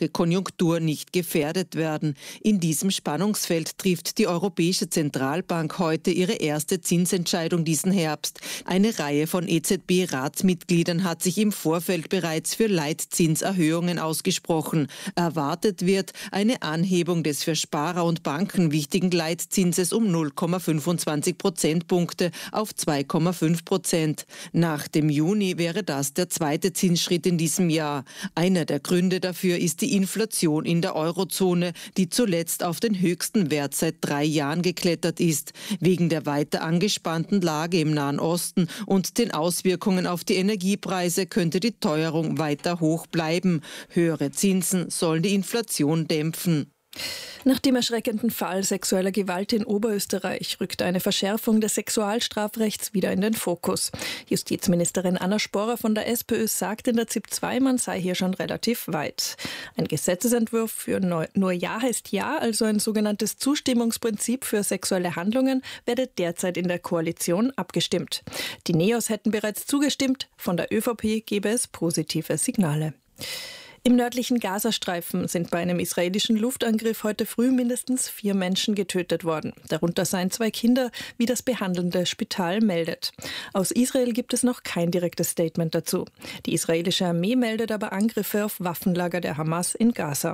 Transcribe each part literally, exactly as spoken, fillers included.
schwache Konjunktur nicht gefährdet werden. In diesem Spannungsfeld trifft die Europäische Zentralbank heute ihre erste Zinsentscheidung diesen Herbst. Eine Reihe von E Z B-Ratsmitgliedern hat sich im Vorfeld bereits für Leitzinserhöhungen ausgesprochen. Erwartet wird eine Anhebung des für Sparer und Banken wichtigen Leitzinses um null Komma fünfundzwanzig Prozentpunkte auf zwei Komma fünf Prozent. Nach dem Juni wäre das der zweite Zinsschritt in diesem Jahr. Einer der Gründe dafür ist die Inflation in der Eurozone, die zuletzt auf den höchsten Wert seit drei Jahren geklettert ist. Wegen der weiter angespannten Lage im Nahen Osten und den Auswirkungen auf die Energiepreise könnte die Teuerung weiter hoch bleiben. Höhere Zinsen sollen die Inflation dämpfen. Nach dem erschreckenden Fall sexueller Gewalt in Oberösterreich rückt eine Verschärfung des Sexualstrafrechts wieder in den Fokus. Justizministerin Anna Sporer von der SPÖ sagt in der Z I P zwei, man sei hier schon relativ weit. Ein Gesetzesentwurf für nur Ja heißt Ja, also ein sogenanntes Zustimmungsprinzip für sexuelle Handlungen, werde derzeit in der Koalition abgestimmt. Die Neos hätten bereits zugestimmt, von der ÖVP gebe es positive Signale. Im nördlichen Gazastreifen sind bei einem israelischen Luftangriff heute früh mindestens vier Menschen getötet worden. Darunter seien zwei Kinder, wie das behandelnde Spital meldet. Aus Israel gibt es noch kein direktes Statement dazu. Die israelische Armee meldet aber Angriffe auf Waffenlager der Hamas in Gaza.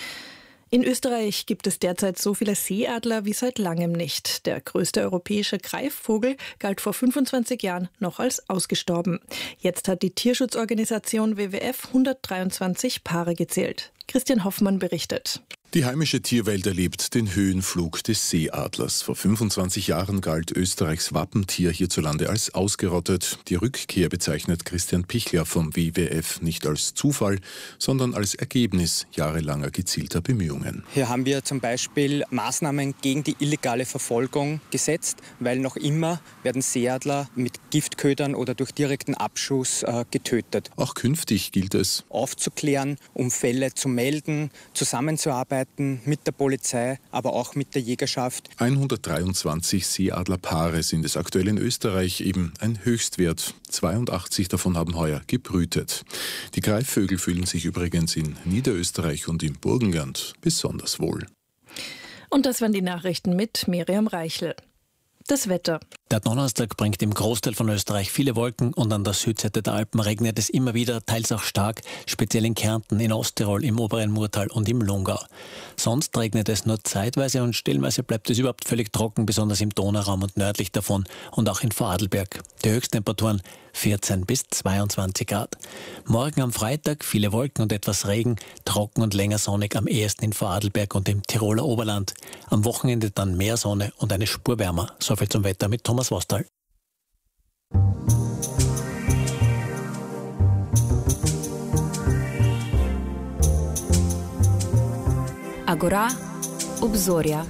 In Österreich gibt es derzeit so viele Seeadler wie seit langem nicht. Der größte europäische Greifvogel galt vor fünfundzwanzig Jahren noch als ausgestorben. Jetzt hat die Tierschutzorganisation W W F hundertdreiundzwanzig Paare gezählt. Christian Hoffmann berichtet. Die heimische Tierwelt erlebt den Höhenflug des Seeadlers. Vor fünfundzwanzig Jahren galt Österreichs Wappentier hierzulande als ausgerottet. Die Rückkehr bezeichnet Christian Pichler vom W W F nicht als Zufall, sondern als Ergebnis jahrelanger gezielter Bemühungen. Hier haben wir zum Beispiel Maßnahmen gegen die illegale Verfolgung gesetzt, weil noch immer werden Seeadler mit Giftködern oder durch direkten Abschuss äh, getötet. Auch künftig gilt es, aufzuklären, um Fälle zu melden, zusammenzuarbeiten mit der Polizei, aber auch mit der Jägerschaft. hundertdreiundzwanzig Seeadlerpaare sind es aktuell in Österreich, eben ein Höchstwert. zweiundachtzig davon haben heuer gebrütet. Die Greifvögel fühlen sich übrigens in Niederösterreich und im Burgenland besonders wohl. Und das waren die Nachrichten mit Miriam Reichel. Das Wetter. Der Donnerstag bringt im Großteil von Österreich viele Wolken und an der Südseite der Alpen regnet es immer wieder, teils auch stark, speziell in Kärnten, in Osttirol, im oberen Murtal und im Lungau. Sonst regnet es nur zeitweise und stellenweise bleibt es überhaupt völlig trocken, besonders im Donauraum und nördlich davon und auch in Vorarlberg. Die Höchsttemperaturen vierzehn bis zweiundzwanzig Grad. Morgen am Freitag viele Wolken und etwas Regen, trocken und länger sonnig am ehesten in Vorarlberg und im Tiroler Oberland. Am Wochenende dann mehr Sonne und eine Spur wärmer. So viel zum Wetter mit Thomas Wostal. Agora, obzorja.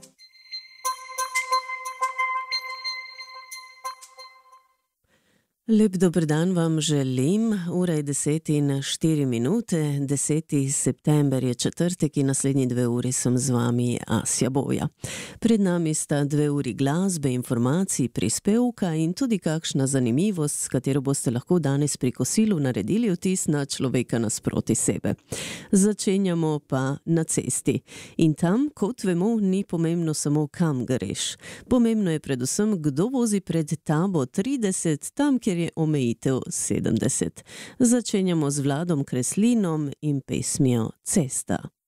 Lep dober dan vam želim. Ura je deset in štiri minute. deseti september je četrtek in naslednji dve uri sem z vami Asja Boja. Pred nami sta dve uri glasbe, informacij, prispevka in tudi kakšna zanimivost, s katero boste lahko danes pri kosilu naredili vtis na človeka nasproti sebe. Začenjamo pa na cesti. In tam, kot vemo, ni pomembno samo kam greš. Pomembno je predvsem, kdo vozi pred tabo trideset, tam, kjer je omejitev sedemdeset. Začenjamo z Vladom Kreslinom in pesmijo Cesta.